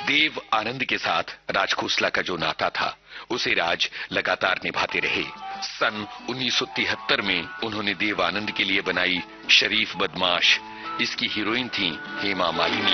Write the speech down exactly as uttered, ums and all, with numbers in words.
देव आनंद के साथ राज खोसला का जो नाता था उसे राज लगातार निभाते रहे। सन उन्नीस सौ तिहत्तर में उन्होंने देव आनंद के लिए बनाई शरीफ बदमाश। इसकी हीरोइन थी हेमा मालिनी।